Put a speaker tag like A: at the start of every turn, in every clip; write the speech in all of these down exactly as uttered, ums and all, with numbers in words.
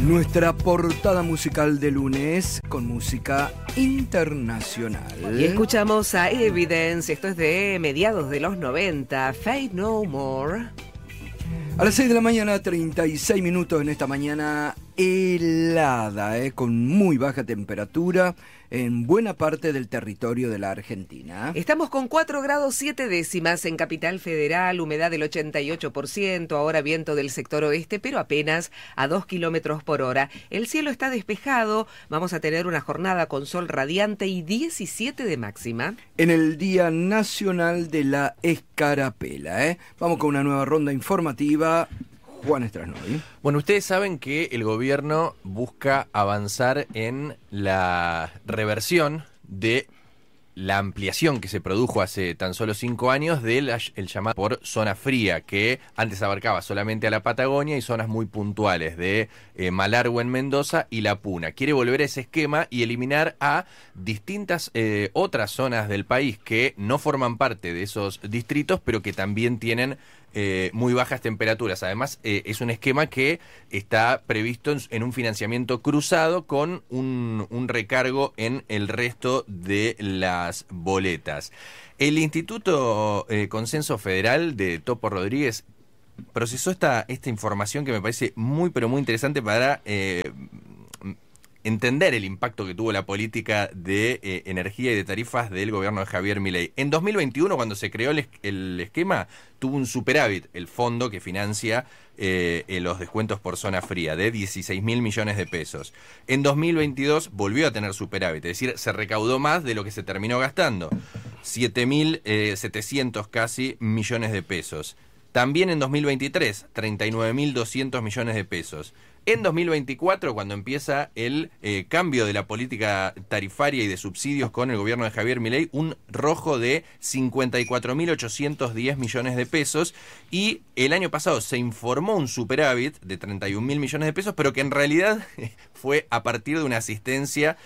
A: Nuestra portada musical de lunes con música internacional.
B: Y escuchamos a Evidence, esto es de mediados de los noventa, Fade No More.
A: A las seis de la mañana, treinta y seis minutos en esta mañana helada, eh, con muy baja temperatura en buena parte del territorio de la Argentina.
B: Estamos con cuatro grados siete décimas en Capital Federal, humedad del ochenta y ocho por ciento, ahora viento del sector oeste, pero apenas a dos kilómetros por hora. El cielo está despejado, vamos a tener una jornada con sol radiante y diecisiete de máxima.
A: En el Día Nacional de la Escarapela, ¿eh? Vamos con una nueva ronda informativa. Juan Estrasnoy.
C: Bueno, ustedes saben que el gobierno busca avanzar en la reversión de la ampliación que se produjo hace tan solo cinco años del el llamado por zona fría, que antes abarcaba solamente a la Patagonia y zonas muy puntuales de eh, Malargüe en Mendoza y La Puna. Quiere volver a ese esquema y eliminar a distintas eh, otras zonas del país que no forman parte de esos distritos, pero que también tienen Eh, muy bajas temperaturas. Además, eh, es un esquema que está previsto en, en un financiamiento cruzado con un, un recargo en el resto de las boletas. El Instituto eh, Consenso Federal de Topo Rodríguez procesó esta, esta información que me parece muy, pero muy interesante para Eh, entender el impacto que tuvo la política de eh, energía y de tarifas del gobierno de Javier Milei. En dos mil veintiuno, cuando se creó el, el esquema, tuvo un superávit, el fondo que financia eh, eh, los descuentos por zona fría, de dieciséis mil millones de pesos. En dos mil veintidós volvió a tener superávit, es decir, se recaudó más de lo que se terminó gastando, siete mil setecientos casi millones de pesos. También en dos mil veintitrés, treinta y nueve mil doscientos millones de pesos. En dos mil veinticuatro, cuando empieza el eh, cambio de la política tarifaria y de subsidios con el gobierno de Javier Milei, un rojo de cincuenta y cuatro mil ochocientos diez millones de pesos. Y el año pasado se informó un superávit de treinta y un mil millones de pesos, pero que en realidad fue a partir de una asistencia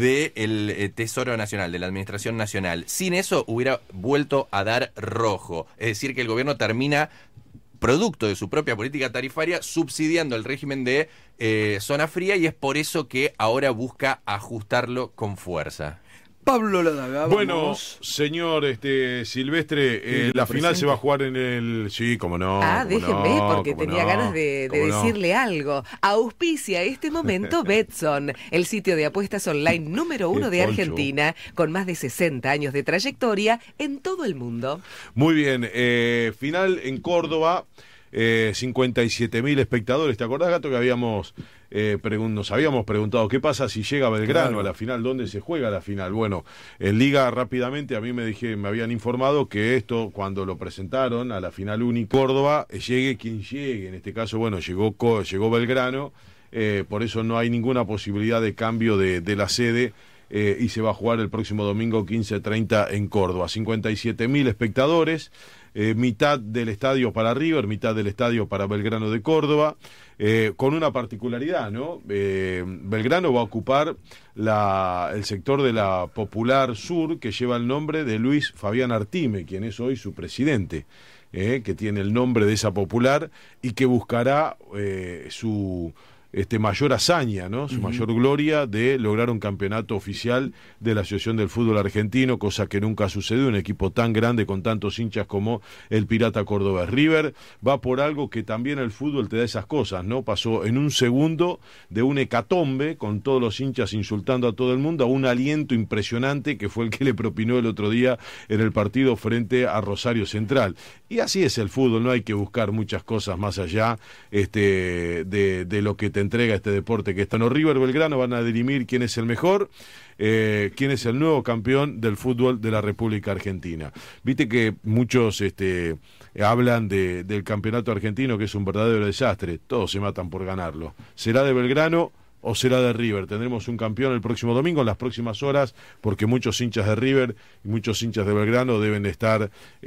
C: del eh, Tesoro Nacional, de la Administración Nacional. Sin eso hubiera vuelto a dar rojo. Es decir, que el gobierno termina, producto de su propia política tarifaria, subsidiando el régimen de eh, zona fría, y es por eso que ahora busca ajustarlo con fuerza.
A: Pablo Ladaga.
D: Bueno, señor este Silvestre, eh, la final se va a jugar en el... Sí, cómo no.
B: Ah,
D: cómo
B: déjenme,
D: no,
B: porque
D: cómo
B: tenía
D: no,
B: ganas de, de decirle no. algo. Auspicia este momento Betson, el sitio de apuestas online número uno de Argentina, con más de sesenta años de trayectoria en todo el mundo.
D: Muy bien, eh, final en Córdoba, eh, cincuenta y siete mil espectadores. ¿Te acordás, Gato, que habíamos... Eh, pregun- nos habíamos preguntado qué pasa si llega Belgrano claro. a la final, dónde se juega la final? Bueno, en Liga rápidamente a mí me dije, me habían informado que esto, cuando lo presentaron a la final única Córdoba, eh, llegue quien llegue, en este caso, bueno, llegó, llegó Belgrano, eh, por eso no hay ninguna posibilidad de cambio de, de la sede, eh, y se va a jugar el próximo domingo quince treinta en Córdoba. cincuenta y siete mil espectadores, eh, mitad del estadio para River, mitad del estadio para Belgrano de Córdoba. Eh, con una particularidad, ¿no? Eh, Belgrano va a ocupar la, el sector de la Popular Sur, que lleva el nombre de Luis Fabián Artime, quien es hoy su presidente, eh, que tiene el nombre de esa Popular y que buscará eh, su este, mayor hazaña, ¿no? Su uh-huh. mayor gloria de lograr un campeonato oficial de la Asociación del Fútbol Argentino, cosa que nunca ha sucedido, un equipo tan grande con tantos hinchas como el Pirata Córdoba. River va por algo que también el fútbol te da esas cosas, ¿no? Pasó en un segundo de un hecatombe con todos los hinchas insultando a todo el mundo a un aliento impresionante que fue el que le propinó el otro día en el partido frente a Rosario Central. Y así es el fútbol, no hay que buscar muchas cosas más allá este, de, de lo que te entrega este deporte que está. No, River Belgrano van a dirimir quién es el mejor, eh, quién es el nuevo campeón del fútbol de la República Argentina. Viste que muchos este, hablan de, del campeonato argentino, que es un verdadero desastre, todos se matan por ganarlo. ¿Será de Belgrano o será de River? Tendremos un campeón el próximo domingo, en las próximas horas, porque muchos hinchas de River y muchos hinchas de Belgrano deben estar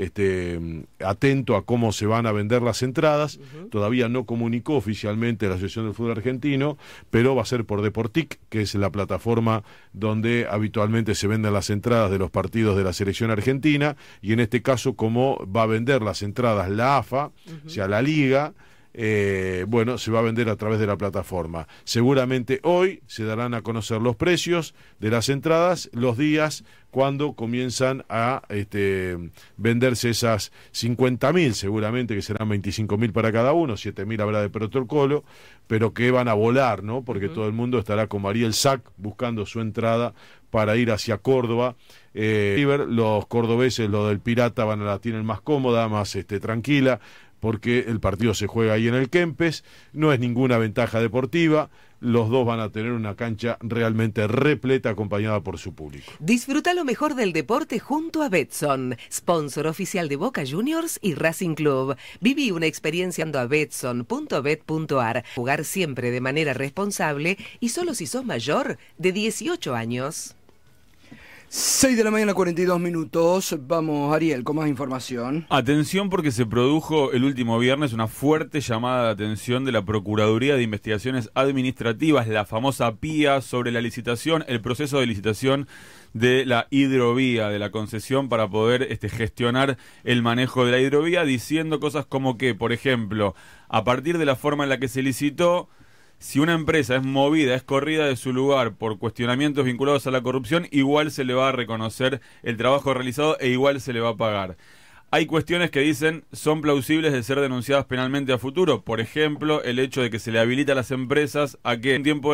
D: este, atentos a cómo se van a vender las entradas. Uh-huh. Todavía no comunicó oficialmente la Asociación del Fútbol Argentino, pero va a ser por Deportic, que es la plataforma donde habitualmente se venden las entradas de los partidos de la selección argentina, y en este caso, como va a vender las entradas la A F A, uh-huh. o sea, la Liga, eh, bueno, se va a vender a través de la plataforma. Seguramente hoy se darán a conocer los precios de las entradas, los días cuando comienzan a este, venderse esas cincuenta mil, seguramente que serán veinticinco mil para cada uno, siete mil habrá de protocolo, pero que van a volar, ¿no? Porque uh-huh. todo el mundo estará como Ariel Sack buscando su entrada para ir hacia Córdoba. Eh, los cordobeses, lo del Pirata, van a la tienen más cómoda, más este, tranquila, porque el partido se juega ahí en el Kempes, no es ninguna ventaja deportiva, los dos van a tener una cancha realmente repleta acompañada por su público.
B: Disfruta lo mejor del deporte junto a Betson, sponsor oficial de Boca Juniors y Racing Club. Viví una experiencia ando a betson punto bet punto ar. Jugar siempre de manera responsable y solo si sos mayor de dieciocho años.
A: seis de la mañana, cuarenta y dos minutos. Vamos, Ariel, con más información.
E: Atención, porque se produjo el último viernes una fuerte llamada de atención de la Procuraduría de Investigaciones Administrativas, la famosa P I A, sobre la licitación, el proceso de licitación de la hidrovía, de la concesión para poder este, gestionar el manejo de la hidrovía, diciendo cosas como que, por ejemplo, a partir de la forma en la que se licitó, si una empresa es movida, es corrida de su lugar por cuestionamientos vinculados a la corrupción, igual se le va a reconocer el trabajo realizado e igual se le va a pagar. Hay cuestiones que dicen son plausibles de ser denunciadas penalmente a futuro. Por ejemplo, el hecho de que se le habilita a las empresas a que en tiempo